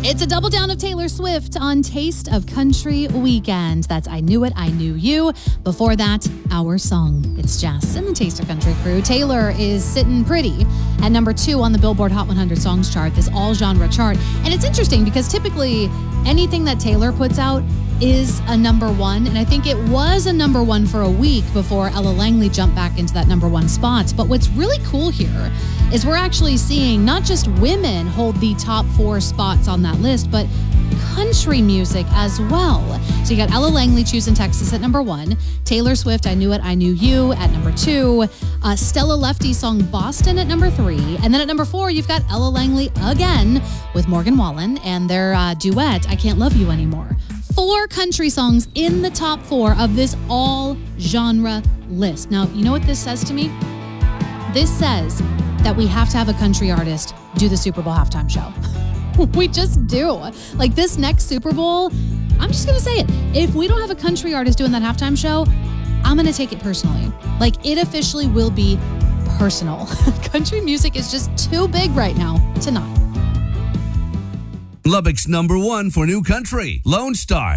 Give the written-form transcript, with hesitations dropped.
It's a double down of Taylor Swift on Taste of Country Weekend. That's I Knew It, I Knew You. Before that, Our Song. It's Jess and the Taste of Country crew. Taylor is sitting pretty at number 2 on the Billboard Hot 100 Songs chart, this all-genre chart. And it's interesting because typically anything that Taylor puts out is a number 1, and I think it was a number 1 for a week before Ella Langley jumped back into that number 1 spot. But what's really cool here is we're actually seeing not just women hold the top 4 spots on that list, but country music as well. So you got Ella Langley, Choosing Texas at number 1, Taylor Swift, I Knew It, I Knew You at number 2, Stella Lefty's song Boston at number 3, and then at number 4 you've got Ella Langley again with Morgan Wallen and their duet, I Can't Love You Anymore. 4 country songs in the top 4 of this all-genre list. Now, you know what this says to me? This says that we have to have a country artist do the Super Bowl halftime show. We just do. Like this next Super Bowl, I'm just going to say it. If we don't have a country artist doing that halftime show, I'm going to take it personally. Like it officially will be personal. Country music is just too big right now to not. Lubbock's number 1 for new country, Lone Star.